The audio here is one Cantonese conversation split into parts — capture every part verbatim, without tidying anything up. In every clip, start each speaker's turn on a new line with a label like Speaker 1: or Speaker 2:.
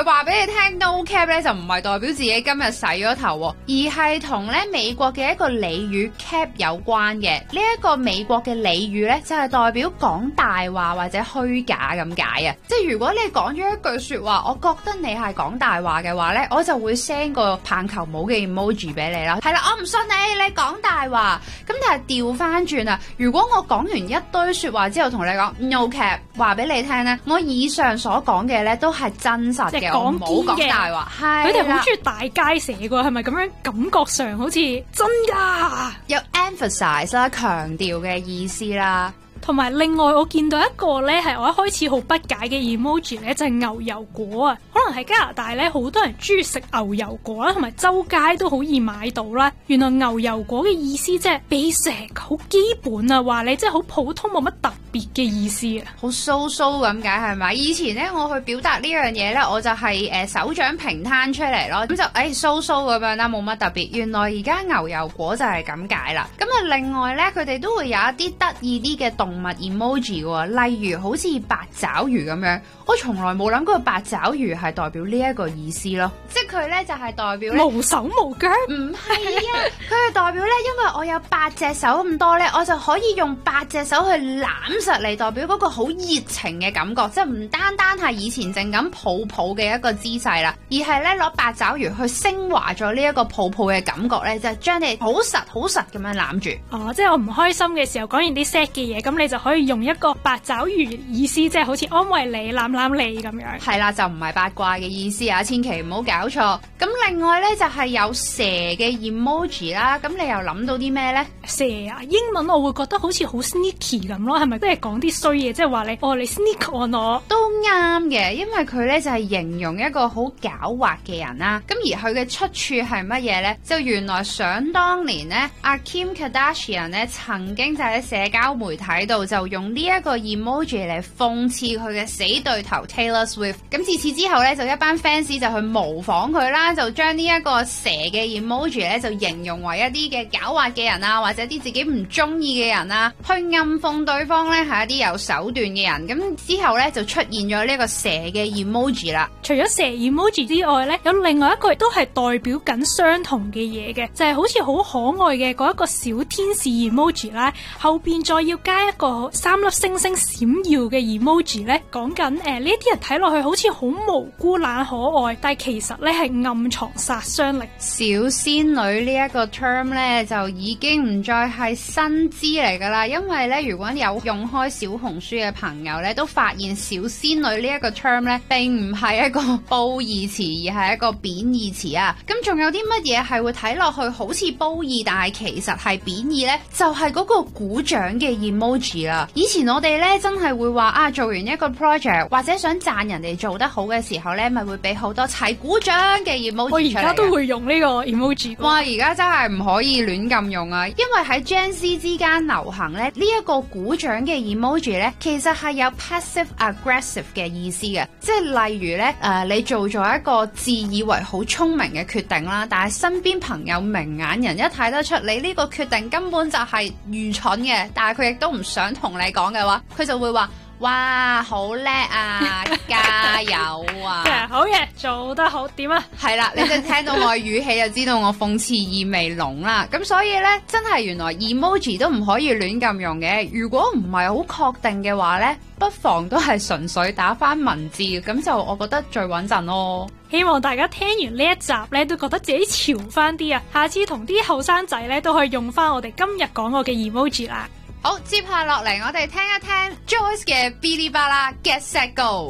Speaker 1: 話俾你聽 no cap 咧就唔係代表自己今日洗咗頭，而係同咧美國嘅一個俚語 cap 有關嘅。呢一個美國嘅俚語咧就係代表講大話或者虛假咁解啊！即係如果你講咗一句說話，我覺得你係講大話嘅話咧，我就會 send 個棒球帽嘅 emoji 俾你啦。係啦，我唔信你，你講大話。咁但係調翻轉啊，如果我講完一堆說話之後同你講 no cap， 話俾你聽咧，我以上所講嘅咧都係真實嘅，我冇講大話。係，
Speaker 2: 佢哋好中意大街寫嘅，係咪咁樣感覺上好似真㗎？
Speaker 1: 有 emphasize 啦，強調嘅意思啦。
Speaker 2: 同埋另外我見到一個咧係我一開始好不解嘅 emoji 咧，就係牛油果啊。可能喺加拿大咧好多人中意食牛油果啦，同埋周街都好易買到啦。原來牛油果嘅意思即係 basic 好基本啊，話你即係好普通冇乜特別嘅意思啊，
Speaker 1: 好酥酥咁解係咪？以前咧我去表達呢樣嘢咧，我就係、是、誒、呃、手掌平攤出嚟咯，咁就誒酥酥咁樣啦，冇乜特別。原來而家牛油果就係咁解啦。咁啊另外咧，佢哋都會有一啲得意啲嘅動物 emoji 喎，例如好似八爪魚咁樣，我從來冇諗過八爪魚係代表呢一個意思咯，即係佢咧就係、是、代表
Speaker 2: 無手無腳。
Speaker 1: 唔係啊，佢係代表咧，因為我有八隻手咁多咧，我就可以用八隻手去攬實嚟，代表嗰個好熱情嘅感覺，即係唔單單係以前正咁抱抱嘅一個姿勢啦，而係咧攞八爪魚去升華咗呢一個抱抱嘅感覺咧，就係將你好實好實咁樣攬住。
Speaker 2: 哦，即係我唔開心嘅時候講完啲 sad 嘅嘢，咁你就可以用一個八爪魚意思，即係好似安慰你、攬攬你咁樣。
Speaker 1: 係啦，就唔係八卦嘅意思啊，千祈唔好搞錯。咁另外咧就係有蛇嘅 emoji 啦，咁你又諗到啲咩咧？
Speaker 2: 蛇啊，英文我會覺得好似好 sneaky 咁咯，係咪？即係講啲衰嘢，即係話你哦，你 sneak on 我
Speaker 1: 都啱嘅，因為佢咧就係形容一個好狡猾嘅人啦。咁而佢嘅出處係乜嘢咧？就原來想當年咧，阿 Kim Kardashian 咧曾經就喺社交媒體度就用呢一個 emoji 嚟諷刺佢嘅死對頭 Taylor Swift。咁自此之後咧，就一班 fans 就去模仿佢啦，就將呢一個蛇嘅 emoji 咧就形容為一啲嘅狡猾嘅人啊，或者啲自己唔中意嘅人啊，去暗諷對方咧係一啲有手段嘅人。咁之後咧就出現咗呢個蛇嘅 emoji 啦。
Speaker 2: 除咗蛇 emoji 之外咧，有另外一個亦都係代表緊相同嘅嘢嘅，就係、是、好似好可愛嘅嗰一個小天使 emoji 啦，後邊再要加一個三粒星星閃耀嘅 emoji 咧，講緊誒呢啲人睇落去好似好無辜懶可愛，但係其實咧係暗藏殺傷力。
Speaker 1: 小仙女呢一個 term 咧就已經唔再係新知嚟噶啦，因為咧如果有用開小紅書嘅朋友咧，都發現小仙女呢一個 term 咧並唔係一個褒義詞，而係一個貶義詞啊。咁仲有啲乜嘢係會睇落去好似褒義，但係其實係貶義呢？就係、是、嗰個鼓掌嘅 emoji 啦。以前我哋咧真係會話啊，做完一個 project 或者想讚人哋做得好嘅時候咧，咪會俾好多齊鼓掌嘅 emoji 出嚟。
Speaker 2: 我而家都會用呢個 emoji。
Speaker 1: 哇！而家真係唔可以亂咁用啊，因為喺 Gen Z 之間流行咧，呢、這、一個鼓掌嘅 emoji 咧，其實係有 passive aggressive 嘅意思嘅，即係例如咧，誒、呃、你做咗一個自以為好聰明嘅決定啦，但係身邊朋友明眼人一睇得出你呢個決定根本就係愚蠢嘅，但係佢亦都唔想同你講嘅話，佢就會話：哇，好叻啊，加油啊！
Speaker 2: 好嘢，做得好，點啊？
Speaker 1: 係啦，你就聽到我嘅語氣就知道我諷刺意味濃啦。咁所以呢，真係原來 emoji 都唔可以亂咁用嘅。如果唔係好確定嘅話呢，不妨都係純粹打翻文字，咁就我覺得最穩陣咯。
Speaker 2: 希望大家聽完呢一集呢，都覺得自己潮翻啲啊！下次同啲後生仔呢，都可以用翻我哋今日講過嘅 emoji 啦。
Speaker 1: 好，接下落嚟我哋聽一聽 Joyce 嘅嗶哩吧啦 Get Set Go。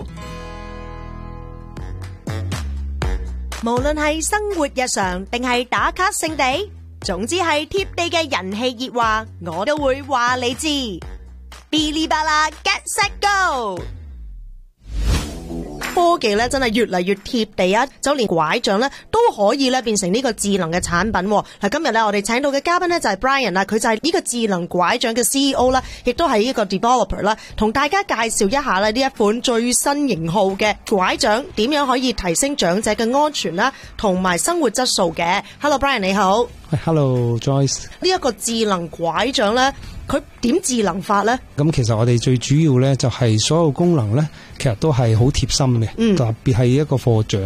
Speaker 3: 無論係生活日常定係打卡聖地，總之係貼地嘅人氣熱話，我都會話你知。嗶哩吧啦 Get Set Go。科技咧真係越嚟越貼地啊！就連拐杖咧都可以咧變成呢個智能嘅產品。嗱，今日咧我哋請到嘅嘉賓咧就係 Brian 啦，佢就係呢個智能拐杖嘅 C E O 啦，亦都係呢個 developer 啦，同大家介紹一下咧呢一款最新型號嘅拐杖點樣可以提升長者嘅安全啦，同埋生活質素嘅。Hello Brian 你好。
Speaker 4: Hello Joyce。呢
Speaker 3: 一個智能拐杖咧，佢點智能法咧？
Speaker 4: 咁其實我哋最主要咧就係所有功能咧，其實都係好貼心嘅，嗯、特別係一個貨杖。